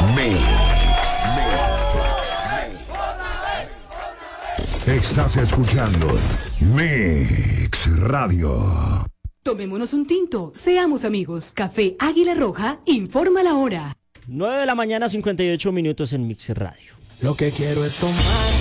Estás escuchando Mix Radio. Tomémonos un tinto, seamos amigos. Café Águila Roja informa la hora. 9 de la mañana, 58 minutos en Mix Radio. Lo que quiero es tomar